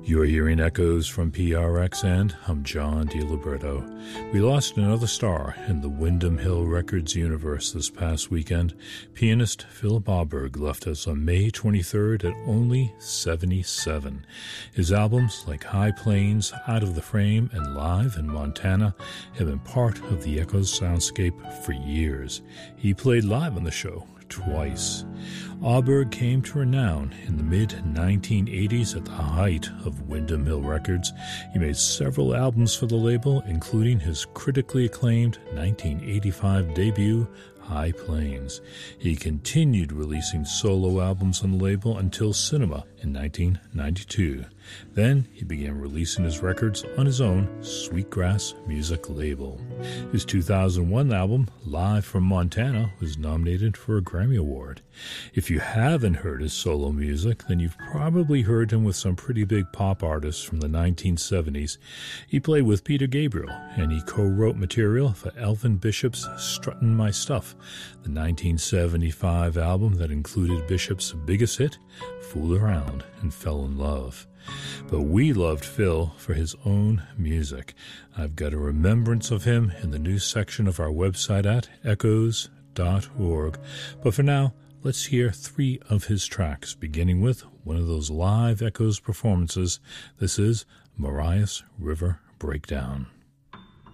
You're hearing echoes from PRX, and I'm John DiLiberto. We lost another star in the Windham Hill Records universe this past weekend. Pianist Philip Auberg left us on May 23rd at only 77. His albums like High Plains, Out of the Frame, and Live in Montana have been part of the Echoes soundscape for years. He played live on the show twice. Auberg came to renown in the mid-1980s at the height of Windham Hill Records. He made several albums for the label, including his critically acclaimed 1985 debut, High Plains. He continued releasing solo albums on the label until Cinema in 1992. Then he began releasing his records on his own Sweetgrass Music label. His 2001 album, Live from Montana, was nominated for a Grammy Award. If you haven't heard his solo music, then you've probably heard him with some pretty big pop artists from the 1970s. He played with Peter Gabriel, and he co-wrote material for Elvin Bishop's Struttin' My Stuff, the 1975 album that included Bishop's biggest hit, Fool Around and Fell in Love. But we loved Phil for his own music. I've got a remembrance of him in the news section of our website at echoes.org. But for now, let's hear 3 of his tracks, beginning with one of those live Echoes performances. This is Marias River Breakdown.